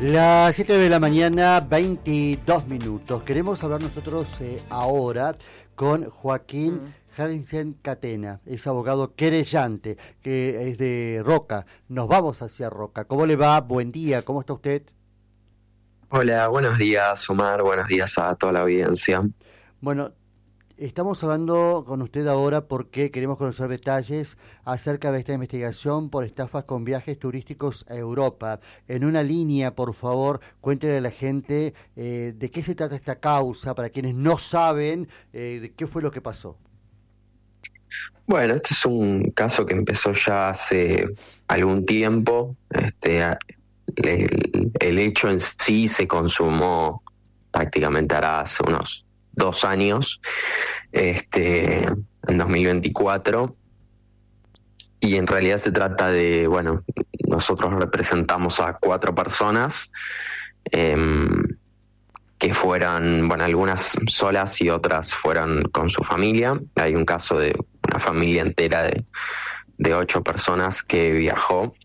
Las 7 de la mañana, 22 minutos. Queremos hablar nosotros ahora con Joaquín Harringsen Catena. Es abogado querellante, que es de Roca. Nos vamos hacia Roca. ¿Cómo le va? Buen día. ¿Cómo está usted? Hola, buenos días, Omar. Buenos días a toda la audiencia. Bueno, estamos hablando con usted ahora porque queremos conocer detalles acerca de esta investigación por estafas con viajes turísticos a Europa. En una línea, por favor, cuéntele a la gente de qué se trata esta causa, para quienes no saben de qué fue lo que pasó. Bueno, este es un caso que empezó ya hace algún tiempo. El hecho en sí se consumó prácticamente hará hace unos 2 años, en 2024, y en realidad se trata de, bueno, nosotros representamos a 4 personas, que fueron, bueno, algunas solas y otras fueron con su familia. Hay un caso de una familia entera de 8 personas que viajó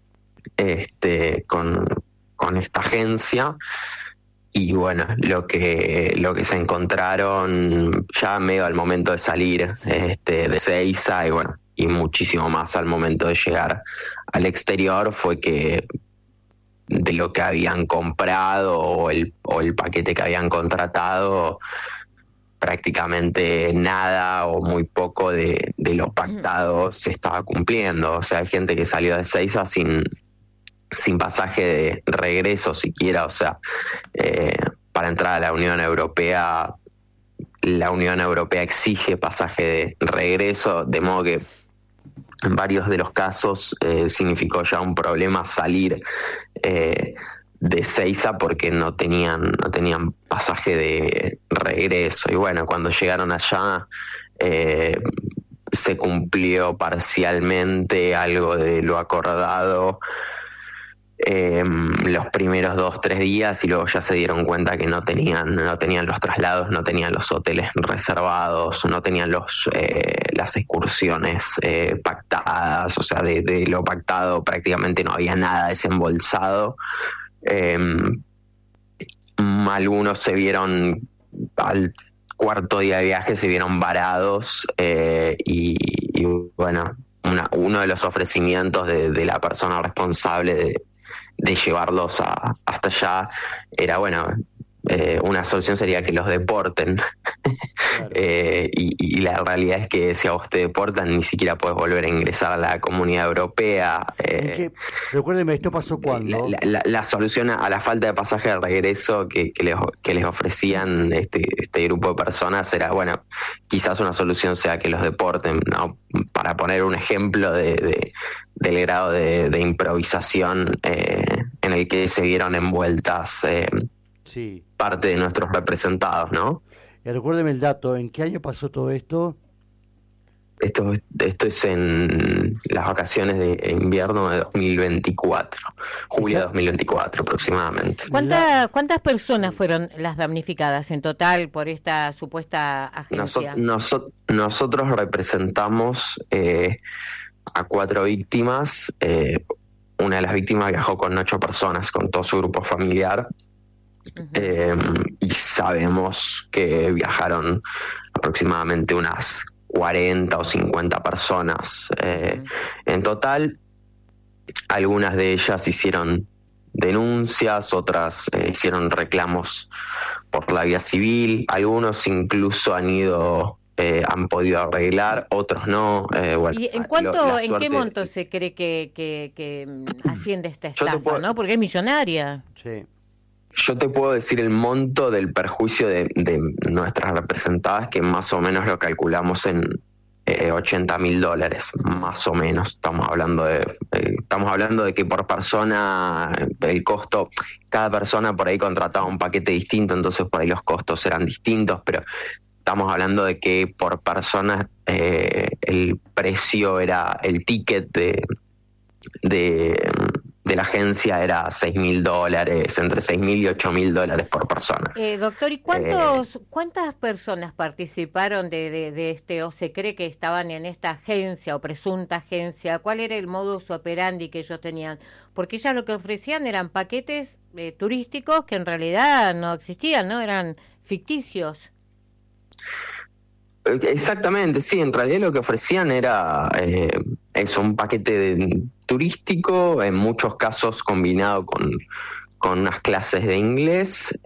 con esta agencia. Y bueno, lo que se encontraron ya medio al momento de salir de Ezeiza, y bueno, y muchísimo más al momento de llegar al exterior, fue que de lo que habían comprado o el paquete que habían contratado, prácticamente nada o muy poco de lo pactado se estaba cumpliendo. O sea, hay gente que salió de Ezeiza sin pasaje de regreso siquiera. O sea, para entrar a la Unión Europea exige pasaje de regreso, de modo que en varios de los casos significó ya un problema salir de Ezeiza porque no tenían pasaje de regreso. Y bueno, cuando llegaron allá se cumplió parcialmente algo de lo acordado los primeros 2-3 días, y luego ya se dieron cuenta que no tenían los traslados, no tenían los hoteles reservados, no tenían las excursiones pactadas. O sea, de lo pactado prácticamente no había nada desembolsado. Algunos se vieron al 4.º día de viaje, se vieron varados, y bueno, uno de los ofrecimientos de la persona responsable de llevarlos hasta allá era, bueno, una solución sería que los deporten. Claro. Y la realidad es que si a vos te deportan ni siquiera puedes volver a ingresar a la Comunidad Europea. Recuérdeme, ¿esto pasó cuándo? La solución a la falta de pasaje de regreso que les ofrecían este grupo de personas era, bueno, quizás una solución sea que los deporten, ¿no? Para poner un ejemplo del grado de improvisación en el que se vieron envueltas sí, parte de nuestros representados, ¿no? Recuérdeme el dato, ¿en qué año pasó todo esto? Esto es en las vacaciones de invierno de 2024, julio de 2024 aproximadamente. ¿Cuántas personas fueron las damnificadas en total por esta supuesta agencia? Nosotros representamos a 4 víctimas. Una de las víctimas viajó con 8 personas, con todo su grupo familiar. Y sabemos que viajaron aproximadamente unas 40 o 50 personas en total. Algunas de ellas hicieron denuncias, otras hicieron reclamos por la vía civil, algunos incluso han podido arreglar, otros no. Bueno, ¿y en qué monto se cree que asciende esta estafa, no? Porque es millonaria. Sí. Yo te puedo decir el monto del perjuicio de nuestras representadas, que más o menos lo calculamos en $80.000, más o menos. Estamos hablando de que por persona el costo, cada persona por ahí contrataba un paquete distinto, entonces por ahí los costos eran distintos, pero estamos hablando de que por persona el precio era el ticket de la agencia era $6.000, entre $6.000 y $8.000 por persona. Doctor, ¿y cuántas personas participaron de este, o se cree que estaban en esta agencia o presunta agencia? ¿Cuál era el modus operandi que ellos tenían? Porque ellas lo que ofrecían eran paquetes turísticos que en realidad no existían, ¿no? Eran ficticios. Exactamente, sí, en realidad lo que ofrecían era un paquete turístico, en muchos casos combinado con unas clases de inglés,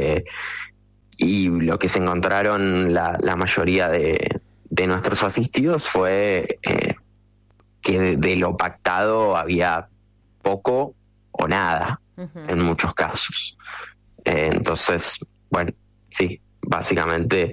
y lo que se encontraron la mayoría de nuestros asistidos fue que de lo pactado había poco o nada, en muchos casos. Entonces, bueno, sí. Básicamente,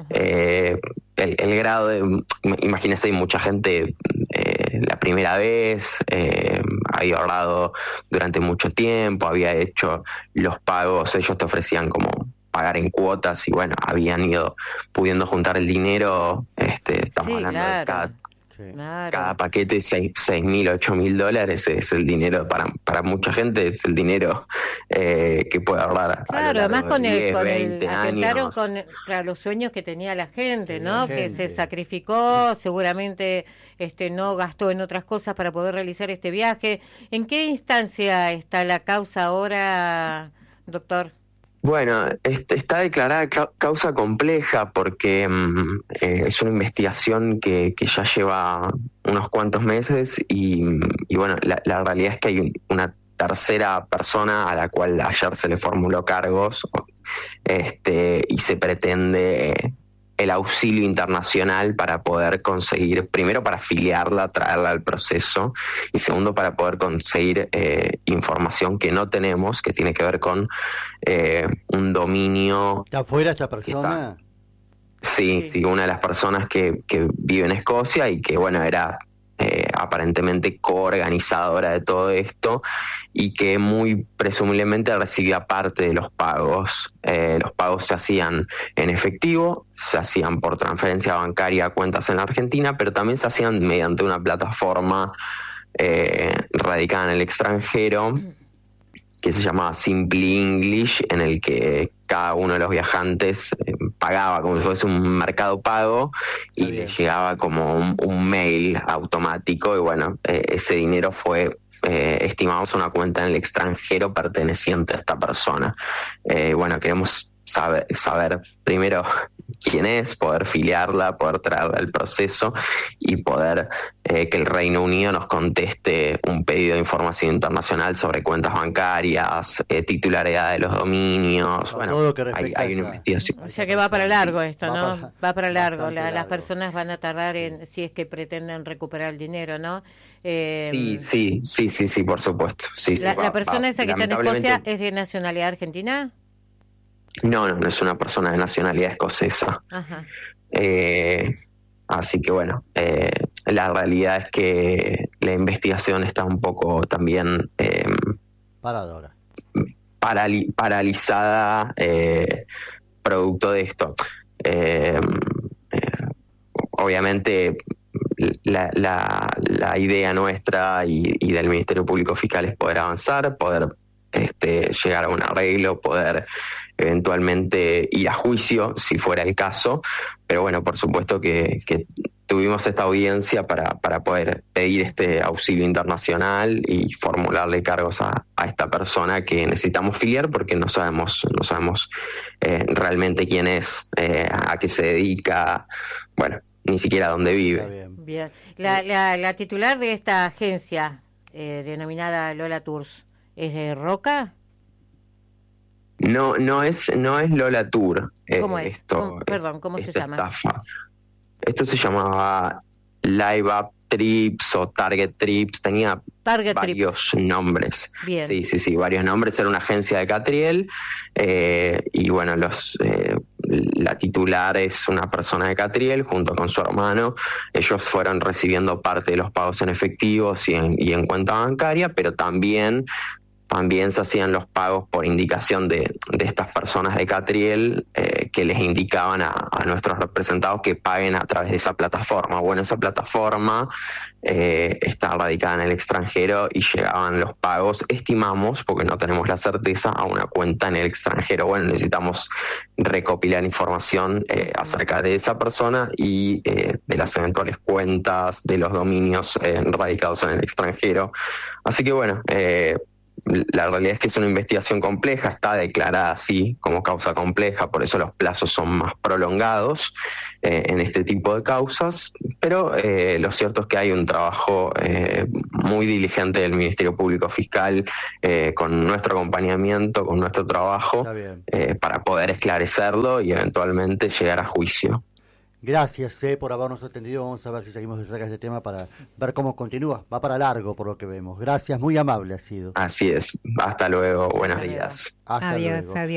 el grado de... Imagínense, hay mucha gente la primera vez, había ahorrado durante mucho tiempo, había hecho los pagos, ellos te ofrecían como pagar en cuotas y bueno, habían ido pudiendo juntar el dinero, estamos hablando de cada paquete, $6.000, $8.000 es el dinero para mucha gente, es el dinero que puede ahorrar. Claro, además atentaron con los sueños que tenía la gente, ¿no? Que se sacrificó, seguramente no gastó en otras cosas para poder realizar este viaje. ¿En qué instancia está la causa ahora, doctor? Bueno, está declarada causa compleja porque es una investigación que ya lleva unos cuantos meses y bueno, la realidad es que hay una tercera persona a la cual ayer se le formuló cargos y se pretende el auxilio internacional para poder conseguir, primero para afiliarla, traerla al proceso, y segundo para poder conseguir información que no tenemos, que tiene que ver con un dominio... ¿Está afuera esta persona? Sí, una de las personas que vive en Escocia y que, bueno, era aparentemente coorganizadora de todo esto y que muy presumiblemente recibía parte de los pagos. Los pagos se hacían en efectivo, se hacían por transferencia bancaria a cuentas en la Argentina, pero también se hacían mediante una plataforma radicada en el extranjero que se llamaba Simply English, en el que cada uno de los viajantes pagaba como si fuese un mercado pago y le llegaba como un mail automático y bueno, ese dinero fue estimamos una cuenta en el extranjero perteneciente a esta persona. Bueno, queremos saber primero quién es, poder filiarla, poder traerla al proceso y poder que el Reino Unido nos conteste un pedido de información internacional sobre cuentas bancarias, titularidad de los dominios. Bueno, todo lo que hay una investigación. O sea que va para largo esto, ¿no? Va para largo. Las personas van a tardar si es que pretenden recuperar el dinero, ¿no? Sí, por supuesto. Sí, la persona esa que está en Escocia es de nacionalidad argentina. No es una persona de nacionalidad escocesa. Ajá. Así que bueno, la realidad es que la investigación está un poco también paralizada producto de esto. Obviamente la idea nuestra y del Ministerio Público Fiscal es poder avanzar, poder llegar a un arreglo, poder eventualmente ir a juicio si fuera el caso, pero bueno, por supuesto que tuvimos esta audiencia para poder pedir este auxilio internacional y formularle cargos a esta persona que necesitamos filiar porque no sabemos realmente quién es, a qué se dedica, bueno, ni siquiera dónde vive. Bien. La titular de esta agencia denominada Lola Tours, ¿es de Roca? No es Lola Tour. ¿Cómo es? ¿Cómo se llama? Estafa. Esto se llamaba Live Up Trips o Target Trips, tenía varios nombres. Bien. Sí, varios nombres. Era una agencia de Catriel y bueno, la titular es una persona de Catriel junto con su hermano. Ellos fueron recibiendo parte de los pagos en efectivo y en cuenta bancaria, pero también también se hacían los pagos por indicación de estas personas de Catriel, que les indicaban a nuestros representados que paguen a través de esa plataforma. Bueno, esa plataforma está radicada en el extranjero y llegaban los pagos, estimamos, porque no tenemos la certeza, a una cuenta en el extranjero. Bueno, necesitamos recopilar información acerca de esa persona y de las eventuales cuentas de los dominios radicados en el extranjero. Así que bueno, la realidad es que es una investigación compleja, está declarada así como causa compleja, por eso los plazos son más prolongados en este tipo de causas, pero lo cierto es que hay un trabajo muy diligente del Ministerio Público Fiscal con nuestro acompañamiento, con nuestro trabajo, para poder esclarecerlo y eventualmente llegar a juicio. Gracias por habernos atendido. Vamos a ver si seguimos de cerca este tema para ver cómo continúa. Va para largo por lo que vemos. Gracias, muy amable ha sido. Así es. Hasta luego. Buenos días. Hasta Adiós, luego. adiós.